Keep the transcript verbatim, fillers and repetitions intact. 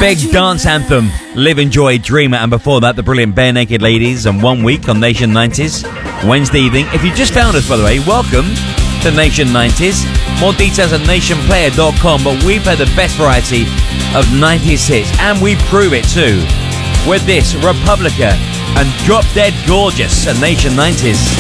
Big dance anthem, Live, Enjoy, Dreamer, and before that, the brilliant Bare Naked Ladies and One Week on Nation nineties, Wednesday evening. If you just found us, by the way, welcome to Nation nineties. More details at nation player dot com, but we play the best variety of nineties hits, and we prove it too with this, Republica and Drop Dead Gorgeous at Nation nineties.